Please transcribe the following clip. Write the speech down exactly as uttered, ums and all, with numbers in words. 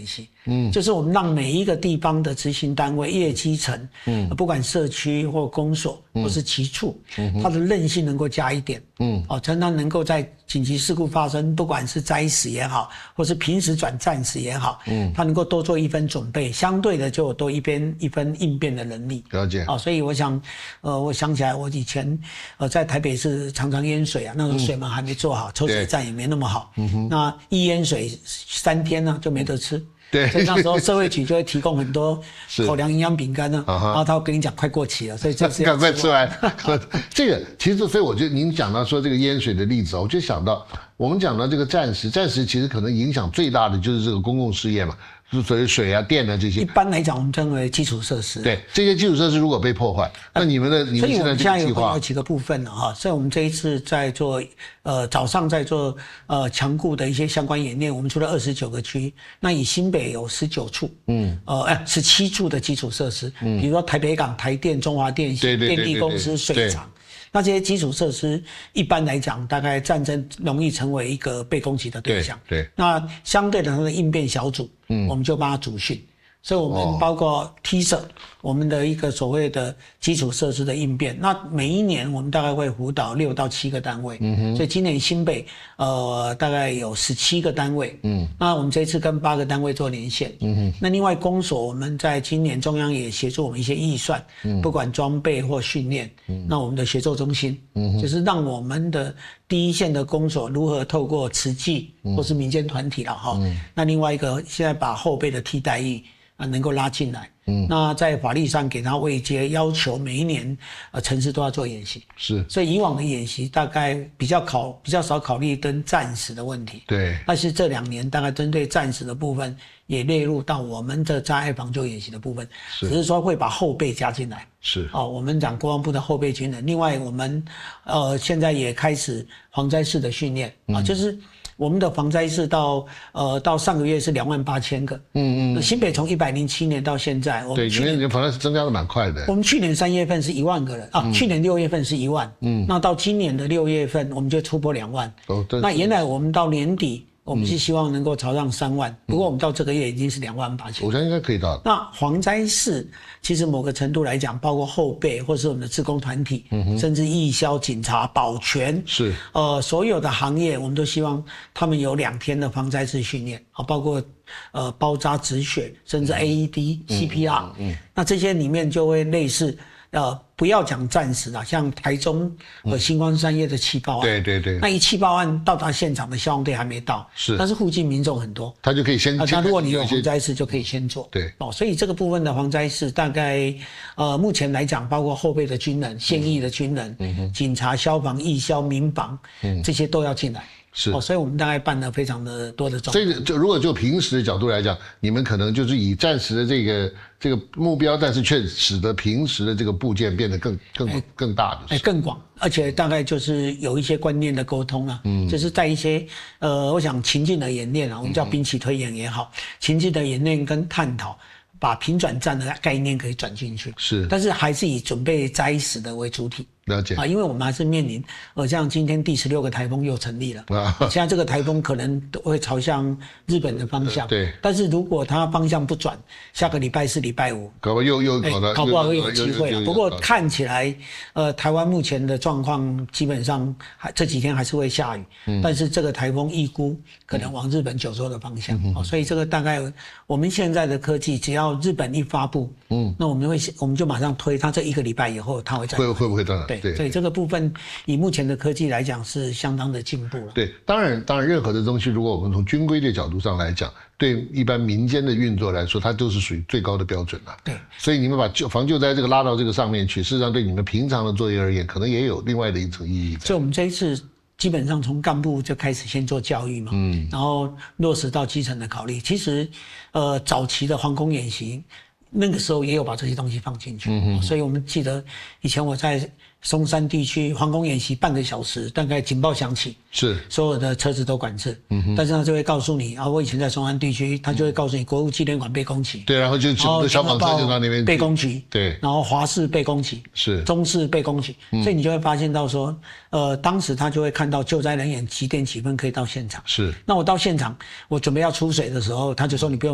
演习，嗯，就是我们让每一个地方的执行单位、业基层，嗯，不管社区或公所或是局处，嗯，它的韧性能够加一点，嗯，哦，才能能够在紧急事故发生，不管是灾死也好，或是平时转战时也好，嗯，它能够多做一分准备，相对的就有多一边一分应变的能力。 了解。 哦，所以我想，呃，我想起来，我以前呃在台北市常常淹水啊，那时候水门还没做好，嗯、抽水站也没那么好，嗯哼，那一淹水三天呢、啊、就没得吃。 对， 所以那时候社会局就会提供很多口粮营养饼干呢，然后他会跟你讲快过期了，所以这是赶快吃完。这个其实，所以我觉得您讲到说这个淹水的例子，我就想到我们讲到这个战时，战时其实可能影响最大的就是这个公共事业嘛，就所谓水啊、电啊这些。 一般来讲，我们称为基础设施。 对，这些基础设施如果被破坏，那你们的、呃、你们现在这个计划， 有几个部分了哈。所以我们这一次在做呃早上在做呃强固的一些相关演练，我们除了二十九个区，那以新北有十九处，嗯，呃哎十七处的基础设施，嗯，比如说台北港、台电、中华电信、电力公司、水厂。那这些基础设施一般来讲，大概战争容易成为一个被攻击的对象。 对，对那相对的，它的应变小组，嗯，我们就帮他组训。所以我们包括 T S A、哦、我们的一个所谓的基础设施的应变，那每一年我们大概会辅导六到七个单位，嗯哼，所以今年新北呃大概有十七个单位，嗯，那我们这一次跟八个单位做连线，嗯哼，那另外公所我们在今年中央也协助我们一些预算，嗯，不管装备或训练，嗯，那我们的协作中心，嗯，就是让我们的第一线的公所如何透过慈济或是民间团体了哈，嗯，那另外一个现在把后备的替代役啊，能够拉进来，嗯，那在法律上给他位阶，要求每一年，呃，城市都要做演习， 是， 所以以往的演习大概比较考比较少考虑跟战时的问题， 对， 但是这两年大概针对战时的部分也列入到我们的灾害防救演习的部分，只是说会把后备加进来， 是， 哦，我们讲国防部的后备军人，另外我们呃现在也开始防灾式的训练啊，就是。我们的防灾室到呃到上个月是两万八千个，嗯嗯，新北从一百零七年到现在，我们去年防灾室增加的蛮快的。 我们去年三月份是一万个人啊，嗯、去年六月份是一万，嗯，那到今年的六月份我们就突破两万。哦，那原来我们到年底。我们是希望能够朝上三万，不过我们到这个月已经是两万八千。 我想应该可以到。 那防灾室其实某个程度来讲，包括后备或是我们的志工团体，嗯、甚至义消、警察、保全， 是呃所有的行业，我们都希望他们有两天的防灾式训练啊，包括呃包扎止血，甚至 A E D、C P R，嗯，嗯，那这些里面就会类似。呃，不要讲战时啦，像台中和新光三越的气爆案， 对对对， 那一气爆案到达现场的消防队还没到， 是， 但是附近民众很多， 他就可以先， 那如果你有防灾室就可以先做， 对， 哦，所以这个部分的防灾室大概，呃，目前来讲，包括后备的军人、现役的军人、嗯、警察、消防、义消、民防，嗯，这些都要进来。 是哦，所以我们大概办了非常的多的状况。 所以就如果就平时的角度来讲，你们可能就是以战时的这个这个目标，但是却使得平时的这个部件变得更更、欸、更大的， 哎、欸，更广，而且大概就是有一些观念的沟通啊，嗯，就是在一些呃，我想情境的演练啊，我们叫兵棋推演也好，嗯、情境的演练跟探讨。把平转战的概念可以转进去， 是， 但是还是以准备灾死的为主体。 了解啊，因为我们还是面临，呃，像今天第十六个台风又成立了，啊，现在这个台风可能都会朝向日本的方向，呃、 对。 但是如果它方向不转，下个礼拜四、礼拜五， 搞不好又又搞到， 欸，搞不好会有机会了。不过看起来，呃，台湾目前的状况基本上还这几天还是会下雨，嗯，但是这个台风预估可能往日本九州的方向，嗯哦，所以这个大概我们现在的科技，只要日本一发布，嗯，那我们会我们就马上推，它这一个礼拜以后它会再会会不会到哪？ 对。对，所以这个部分以目前的科技来讲是相当的进步了。 对，当然，当然，任何的东西，如果我们从军规的角度上来讲，对一般民间的运作来说，它都是属于最高的标准了。 对， 所以你们把救防救灾这个拉到这个上面去，事实上对你们平常的作业而言，可能也有另外的一层意义在。 所以我们这一次基本上从干部就开始先做教育嘛，嗯，然后落实到基层的考虑。其实，呃，早期的防空演习。那个时候也有把这些东西放进去，嗯、所以我们记得以前我在松山地区防空演习半个小时，大概警报响起， 是所有的车子都管制，嗯、但是他就会告诉你啊，我以前在松山地区，他就会告诉你国务纪念馆被攻击， 对，然后就整个消防车就到那边被攻击， 对， 然后华视被攻击， 是中视被攻击，嗯、所以你就会发现到说，呃，当时他就会看到救灾人员几点几分可以到现场， 是， 那我到现场，我准备要出水的时候，他就说你不用。